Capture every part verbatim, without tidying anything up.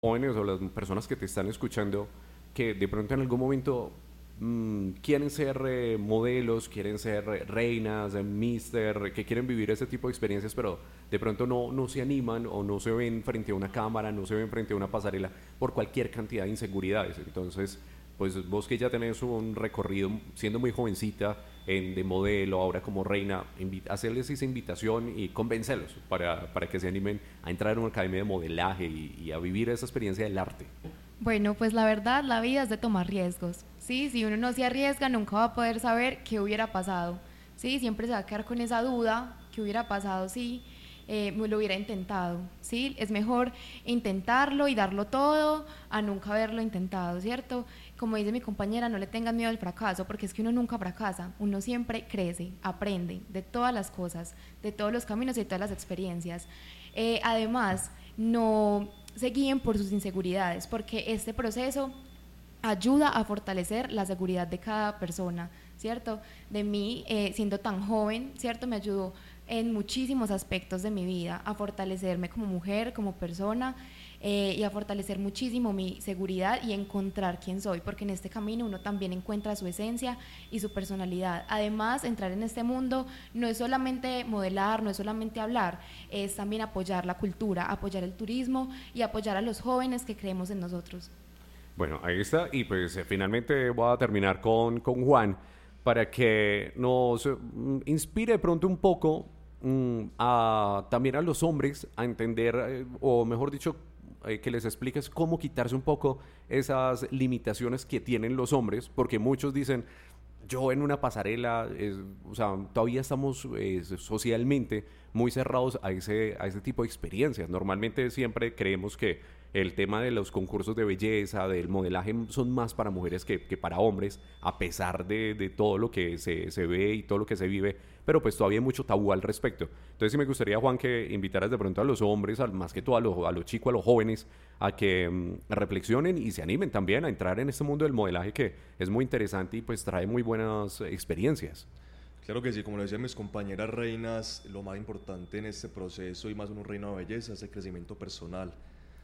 jóvenes o las personas que te están escuchando que de pronto en algún momento mm, quieren ser eh, modelos, quieren ser eh, reinas, eh, mister, que quieren vivir ese tipo de experiencias, pero de pronto no, no se animan o no se ven frente a una cámara, no se ven frente a una pasarela por cualquier cantidad de inseguridades. Entonces, pues vos que ya tenés un recorrido siendo muy jovencita en, de modelo, ahora como reina, invi- hacerles esa invitación y convencerlos para, para que se animen a entrar en una academia de modelaje y, y a vivir esa experiencia del arte. Bueno, pues la verdad, la vida es de tomar riesgos, ¿sí? Si uno no se arriesga, nunca va a poder saber qué hubiera pasado, ¿sí? Siempre se va a quedar con esa duda, qué hubiera pasado si eh, me lo hubiera intentado, ¿sí? Es mejor intentarlo y darlo todo a nunca haberlo intentado, ¿cierto? Como dice mi compañera, no le tengan miedo al fracaso, porque es que uno nunca fracasa, uno siempre crece, aprende de todas las cosas, de todos los caminos y de todas las experiencias. Eh, además, no se guíen por sus inseguridades, porque este proceso ayuda a fortalecer la seguridad de cada persona, ¿cierto? De mí, eh, siendo tan joven, ¿cierto? Me ayudó en muchísimos aspectos de mi vida, a fortalecerme como mujer, como persona, eh, y a fortalecer muchísimo mi seguridad y encontrar quién soy, porque en este camino uno también encuentra su esencia y su personalidad. Además, entrar en este mundo no es solamente modelar, no es solamente hablar, es también apoyar la cultura, apoyar el turismo y apoyar a los jóvenes que creemos en nosotros. Bueno, ahí está. Y pues eh, finalmente voy a terminar con, con Juan para que nos mm, inspire de pronto un poco mm, a, también a los hombres a entender, eh, o mejor dicho, eh, que les expliques cómo quitarse un poco esas limitaciones que tienen los hombres, porque muchos dicen, yo en una pasarela, es, o sea, todavía estamos eh, socialmente muy cerrados a ese, a ese tipo de experiencias. Normalmente siempre creemos que el tema de los concursos de belleza, del modelaje, son más para mujeres que, que para hombres, a pesar de, de todo lo que se, se ve y todo lo que se vive, pero pues todavía hay mucho tabú al respecto. Entonces sí me gustaría, Juan, que invitaras de pronto a los hombres, al, más que todo a, los a los chicos, a los jóvenes, a que mm, reflexionen y se animen también a entrar en este mundo del modelaje que es muy interesante y pues trae muy buenas experiencias. Claro que sí, como lo decían mis compañeras reinas, lo más importante en este proceso y más en un reino de belleza es el crecimiento personal,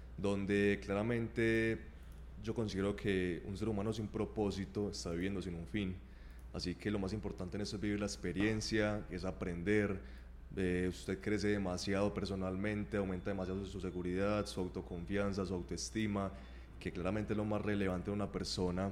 donde claramente yo considero que un ser humano sin propósito está viviendo sin un fin. Así que lo más importante en esto es vivir la experiencia, es aprender. Eh, usted crece demasiado personalmente, aumenta demasiado su seguridad, su autoconfianza, su autoestima, que claramente es lo más relevante de una persona.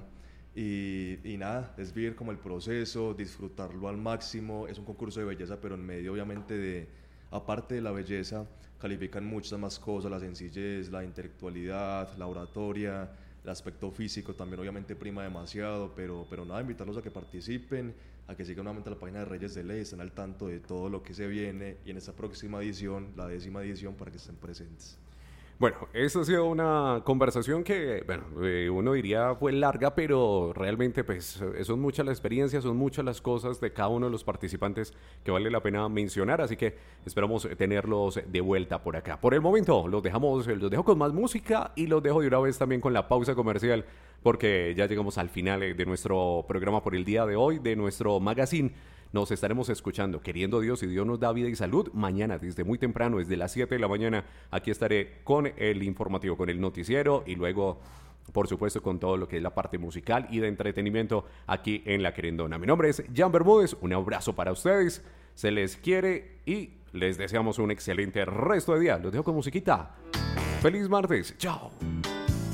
Y, y nada, es vivir como el proceso, disfrutarlo al máximo. Es un concurso de belleza, pero en medio obviamente de, aparte de la belleza, califican muchas más cosas: la sencillez, la intelectualidad, la oratoria, el aspecto físico también obviamente prima demasiado, pero, pero nada, invitarlos a que participen, a que sigan nuevamente la página de Reyes de Ley, estén al tanto de todo lo que se viene y en esta próxima edición, la décima edición, para que estén presentes. Bueno, esta ha sido una conversación que, bueno, eh, uno diría fue larga, pero realmente pues eh, son muchas las experiencias, son muchas las cosas de cada uno de los participantes que vale la pena mencionar, así que esperamos tenerlos de vuelta por acá. Por el momento los dejamos, los dejo con más música y los dejo de una vez también con la pausa comercial, porque ya llegamos al final eh, de nuestro programa por el día de hoy, de nuestro magazine. Nos estaremos escuchando, queriendo Dios, y Dios nos da vida y salud, mañana desde muy temprano, desde las siete de la mañana. Aquí estaré con el informativo, con el noticiero y luego, por supuesto, con todo lo que es la parte musical y de entretenimiento aquí en La Querendona. Mi nombre es Jan Bermúdez, un abrazo para ustedes, se les quiere y les deseamos un excelente resto de día. Los dejo con musiquita. Feliz martes, chao.